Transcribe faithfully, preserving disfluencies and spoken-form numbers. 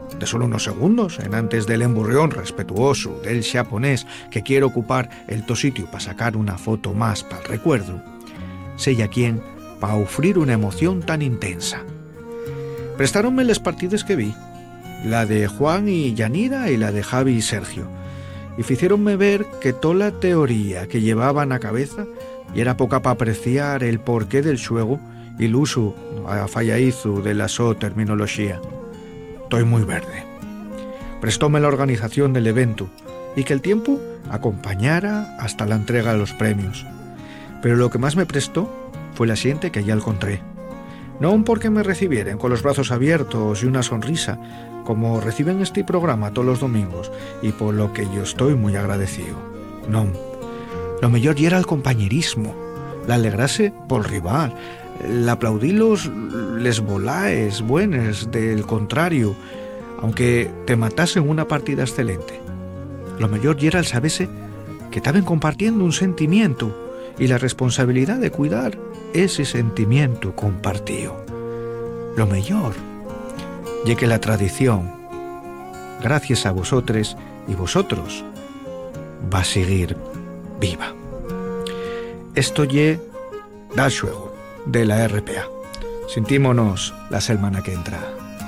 de solo unos segundos, en antes del emburrión respetuoso del xaponés que quiere ocupar el to sitio para sacar una foto más para el recuerdo, sella quien para ofrir una emoción tan intensa. Prestáronme las partidas que vi, la de Juan y Yanira y la de Javi y Sergio, y ficieronme ver que toda la teoría que llevaban a cabeza y era poca para apreciar el porqué del xuego y el uso a fallaizu de la so terminoloxía. Estoy muy verde. Prestóme la organización del evento y que el tiempo acompañara hasta la entrega de los premios. Pero lo que más me prestó fue la siente que allá encontré. No porque me recibieren con los brazos abiertos y una sonrisa, como reciben este programa todos los domingos, y por lo que yo estoy muy agradecido. No, lo mejor era el compañerismo, la alegrarse por rival, la aplaudí los les volaes buenas del contrario, aunque te matasen una partida excelente. Lo mejor era el saberse que estaban compartiendo un sentimiento y la responsabilidad de cuidar ese sentimiento compartido. Lo mejor y que la tradición, gracias a vosotros y vosotros, va a seguir viva. Esto ye da xuego de la R P A. Sintímonos la semana que entra.